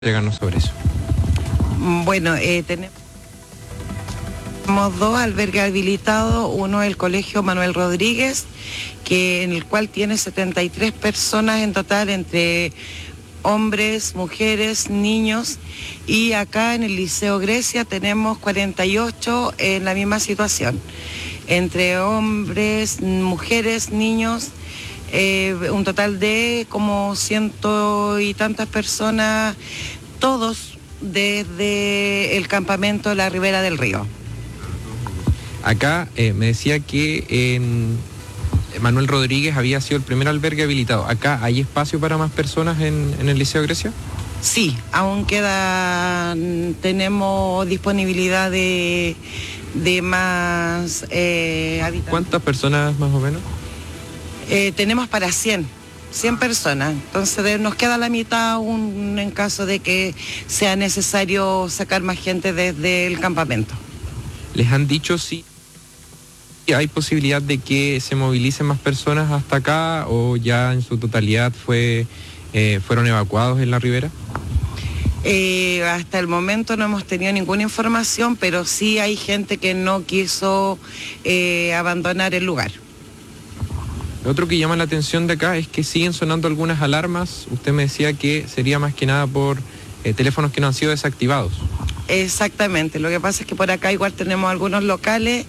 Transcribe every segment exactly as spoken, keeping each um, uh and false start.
Llegarnos sobre eso. Bueno, eh, tenemos dos albergues habilitados. Uno es el Colegio Manuel Rodríguez, que en el cual tiene setenta y tres personas en total, entre hombres, mujeres, niños. Y acá en el Liceo Grecia tenemos cuarenta y ocho en la misma situación, entre hombres, mujeres, niños. Eh, un total de como ciento y tantas personas, todos desde el campamento La Ribera del Río. Acá eh, me decía que en Manuel Rodríguez había sido el primer albergue habilitado. ¿Acá hay espacio para más personas en, en el Liceo Grecia? Sí, aún queda, tenemos disponibilidad de, de más eh, habitantes. ¿Cuántas personas más o menos? Eh, tenemos para cien, cien personas, entonces de, nos queda la mitad aún en caso de que sea necesario sacar más gente desde el campamento. ¿Les han dicho si hay posibilidad de que se movilicen más personas hasta acá o ya en su totalidad fue, eh, fueron evacuados en la ribera? Eh, hasta el momento no hemos tenido ninguna información, pero sí hay gente que no quiso eh, abandonar el lugar. Lo otro que llama la atención de acá es que siguen sonando algunas alarmas. Usted me decía que sería más que nada por eh, teléfonos que no han sido desactivados. Exactamente, lo que pasa es que por acá igual tenemos algunos locales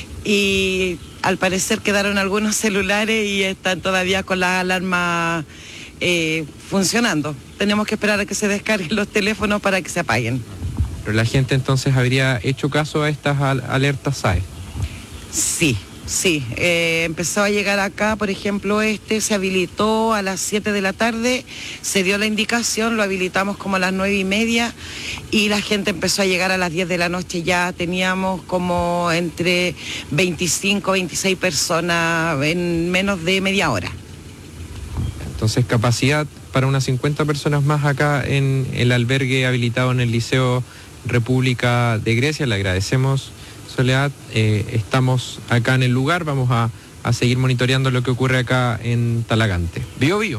y al parecer quedaron algunos celulares y están todavía con la alarma eh, funcionando. Tenemos que esperar a que se descarguen los teléfonos para que se apaguen. Pero la gente entonces habría hecho caso a estas al- alertas S A E. Sí. Sí, eh, empezó a llegar acá, por ejemplo, este se habilitó a las siete de la tarde, se dio la indicación, lo habilitamos como a las nueve y media y la gente empezó a llegar a las diez de la noche. Ya teníamos como entre veinticinco, veintiséis personas en menos de media hora. Entonces, capacidad para unas cincuenta personas más acá en el albergue habilitado en el Liceo República de Grecia. Le agradecemos, Soledad. Eh, estamos acá en el lugar, vamos a, a seguir monitoreando lo que ocurre acá en Talagante. Bio, bio.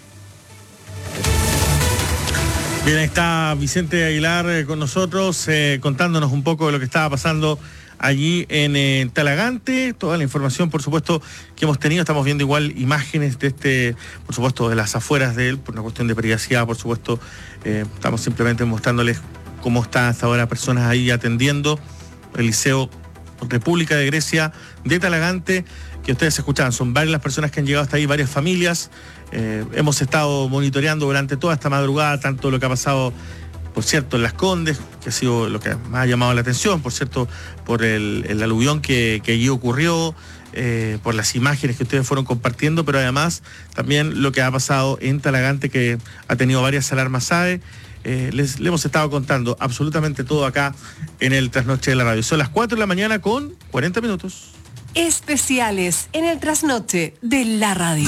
Bien, ahí está Vicente Aguilar eh, con nosotros, eh, contándonos un poco de lo que estaba pasando allí en eh, Talagante. Toda la información, por supuesto, que hemos tenido. Estamos viendo igual imágenes de este, por supuesto, de las afueras de él, por una cuestión de privacidad, por supuesto. Eh, estamos simplemente mostrándoles cómo están hasta ahora personas ahí atendiendo el Liceo República de Grecia de Talagante, que ustedes escuchaban. Son varias las personas que han llegado hasta ahí, varias familias. Eh, hemos estado monitoreando durante toda esta madrugada, tanto lo que ha pasado, por cierto, en Las Condes, que ha sido lo que más ha llamado la atención, por cierto, por el, el aluvión que, que allí ocurrió, eh, por las imágenes que ustedes fueron compartiendo, pero además también lo que ha pasado en Talagante, que ha tenido varias alarmas S A E. Eh, les, les hemos estado contando absolutamente todo acá en el Trasnoche de la Radio. Son las cuatro de la mañana con cuarenta minutos. Especiales en el Trasnoche de la Radio.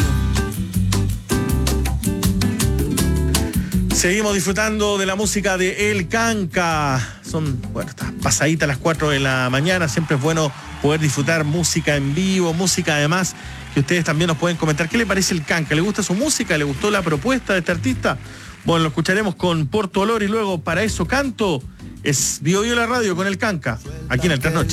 Seguimos disfrutando de la música de El Canca. Son, bueno, está pasadita a las cuatro de la mañana. Siempre es bueno poder disfrutar música en vivo, música además que ustedes también nos pueden comentar. ¿Qué le parece El Canca? ¿Le gusta su música? ¿Le gustó la propuesta de este artista? Bueno, lo escucharemos con Porto Olor y luego Para Eso Canto. Es Bio Bio la Radio con El Canca, aquí en el Trasnoche.